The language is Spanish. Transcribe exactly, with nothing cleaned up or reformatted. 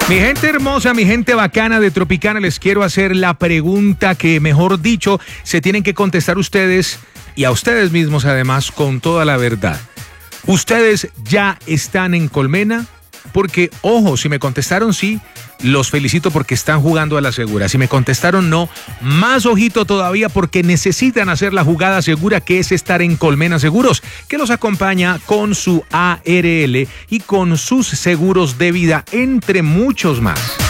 Mi gente hermosa, mi gente bacana de Tropicana, les quiero hacer la pregunta que, mejor dicho, se tienen que contestar ustedes y a ustedes mismos además con toda la verdad. ¿Ustedes ya están en Colmena? Porque, ojo, si me contestaron sí, los felicito porque están jugando a la segura. Si me contestaron no, más ojito todavía porque necesitan hacer la jugada segura, que es estar en Colmena Seguros, que los acompaña con su A R L y con sus seguros de vida, entre muchos más.